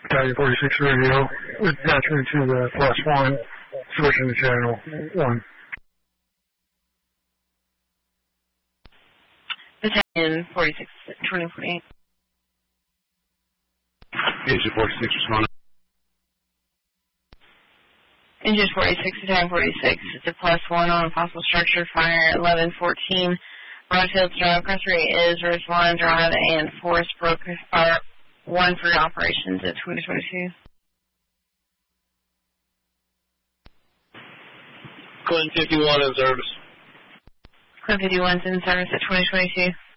Battalion 46 radio, attachment to the +1, switching to channel 1. Battalion 46, 2048. Engine 46 responding. Engine 46, Battalion 46. It's a +1 on possible structure fire at 1114. Broadfield Drive, cross rate is Rose Line Drive and Forest Brook Fire 1 for operations at 2022. Clinton 51 in service. Clinton 51's in service at 2022.